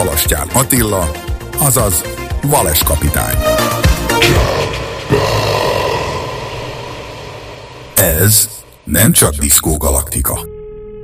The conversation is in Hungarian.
Balastyán Attila, azaz Vales kapitány. Ez nem csak Diszkó Galaktika.